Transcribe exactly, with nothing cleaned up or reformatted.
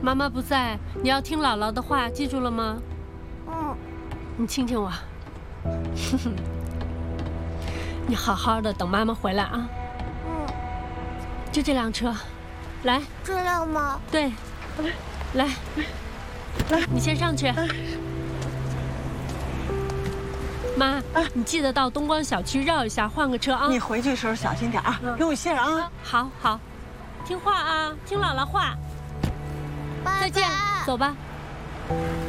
妈妈不在，你要听姥姥的话，记住了吗？ 嗯。 你亲亲我。你好好的等妈妈回来啊。 嗯。 就这辆车，来。 这辆吗？ 对。来，来，你先上去。妈，你记得到东光小区绕一下，换个车啊。 你回去的时候小心点啊，给我信儿啊。 好好，听话啊，听姥姥话。 拜拜。 再见，走吧。